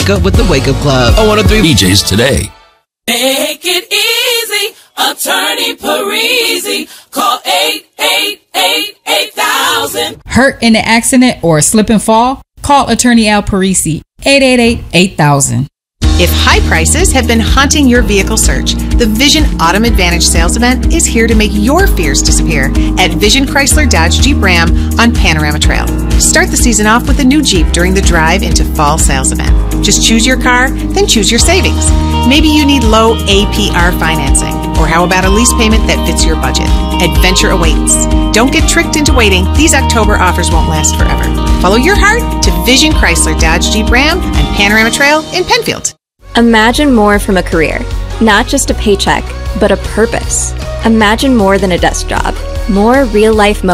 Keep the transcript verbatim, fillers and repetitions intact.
Up with the Wake Up Club. I want to three D Js today. Make it easy, Attorney Parisi. Call eight eight eight, eight thousand. Hurt in an accident or slip and fall? Call Attorney Al Parisi, eight eight eight, eight thousand. If high prices have been haunting your vehicle search, the Vision Autumn Advantage sales event is here to make your fears disappear at Vision Chrysler Dodge Jeep Ram on Panorama Trail. Start the season off with a new Jeep during the drive into fall sales event. Just choose your car, then choose your savings. Maybe you need low A P R financing, or how about a lease payment that fits your budget? Adventure awaits. Don't get tricked into waiting. These October offers won't last forever. Follow your heart to Vision Chrysler Dodge Jeep Ram on Panorama Trail in Penfield. Imagine more from a career, not just a paycheck, but a purpose. Imagine more than a desk job, more real-life moments.